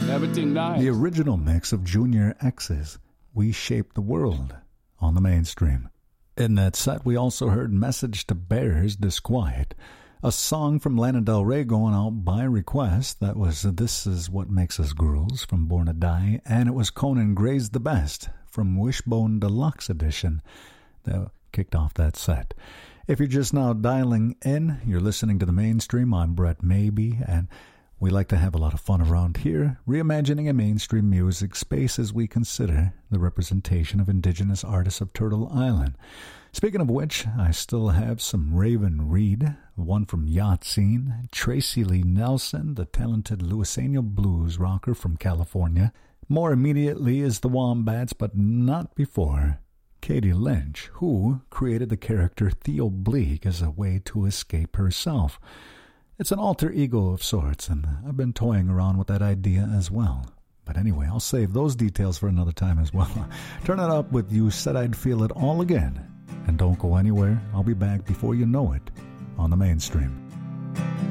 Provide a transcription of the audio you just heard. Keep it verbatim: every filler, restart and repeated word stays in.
Everything nice. The original mix of Junior X's We Shape the World on the Mainstream. In that set, we also heard Message to Bears, Disquiet, a song from Lana Del Rey going out by request. That was This Is What Makes Us Girls from Born to Die, and it was Conan Gray's The Best from Wishbone Deluxe Edition that kicked off that set. If you're just now dialing in, you're listening to the Mainstream. I'm Brett Maybe, and we like to have a lot of fun around here, reimagining a mainstream music space as we consider the representation of indigenous artists of Turtle Island. Speaking of which, I still have some Raven Reed, one from Yacht Scene, Tracy Lee Nelson, the talented Luiseno blues rocker from California. More immediately is the Wombats, but not before Katie Lynch, who created the character Theo Bleak as a way to escape herself. It's an alter ego of sorts, and I've been toying around with that idea as well. But anyway, I'll save those details for another time as well. Turn it up with You Said I'd Feel It All Again. And don't go anywhere. I'll be back before you know it on the Mainstream.